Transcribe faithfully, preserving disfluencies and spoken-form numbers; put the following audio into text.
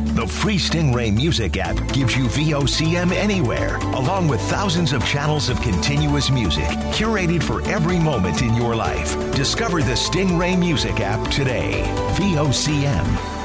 The free Stingray Music app gives you V O C M anywhere, along with thousands of channels of continuous music, curated for every moment in your life. Discover the Stingray Music app today. V O C M.